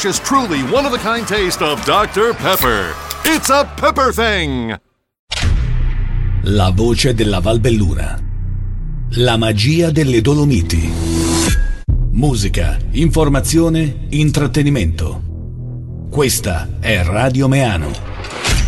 delicious, truly one-of-a-kind taste of Dr. Pepper. It's a Pepper thing! La voce della Valbelluna. La magia delle Dolomiti. Musica, informazione, intrattenimento. Questa è Radio Meano.